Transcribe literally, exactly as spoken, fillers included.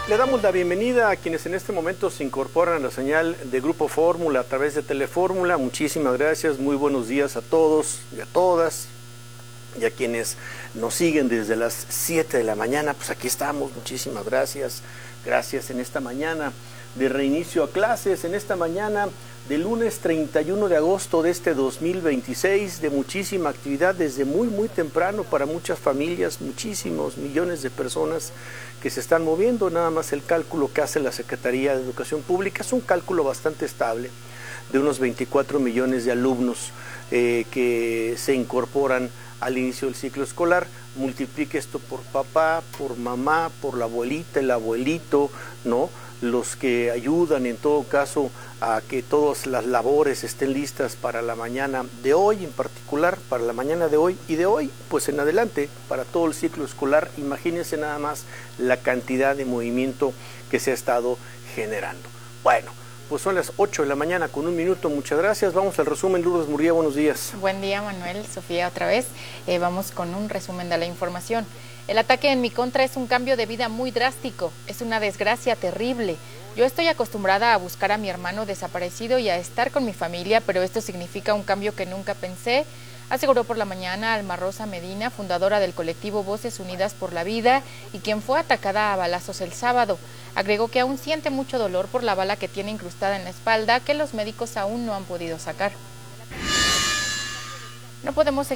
Le damos la bienvenida a quienes en este momento se incorporan a la señal de Grupo Fórmula a través de Telefórmula. Muchísimas gracias, muy buenos días a todos y a todas. Y a quienes nos siguen desde las siete de la mañana, pues aquí estamos, muchísimas gracias. Gracias en esta mañana de reinicio a clases, en esta mañana de lunes treinta y uno de agosto de este dos mil veintiséis, de muchísima actividad desde muy muy temprano para muchas familias, muchísimos millones de personas que se están moviendo. Nada más el cálculo que hace la Secretaría de Educación Pública es un cálculo bastante estable, de unos veinticuatro millones de alumnos eh, que se incorporan al inicio del ciclo escolar. Multiplique esto por papá, por mamá, por la abuelita, el abuelito, ¿no? Los que ayudan en todo caso a que todas las labores estén listas para la mañana de hoy, en particular para la mañana de hoy y de hoy, pues en adelante, para todo el ciclo escolar. Imagínense nada más la cantidad de movimiento que se ha estado generando. Bueno, pues son las ocho de la mañana con un minuto, muchas gracias. Vamos al resumen. Lourdes Murguía, buenos días. Buen día, Manuel, Sofía, otra vez. Eh, vamos con un resumen de la información. El ataque en mi contra es un cambio de vida muy drástico, es una desgracia terrible. Yo estoy acostumbrada a buscar a mi hermano desaparecido y a estar con mi familia, pero esto significa un cambio que nunca pensé, aseguró por la mañana Alma Rosa Medina, fundadora del colectivo Voces Unidas por la Vida y quien fue atacada a balazos el sábado. Agregó que aún siente mucho dolor por la bala que tiene incrustada en la espalda, que los médicos aún no han podido sacar. No podemos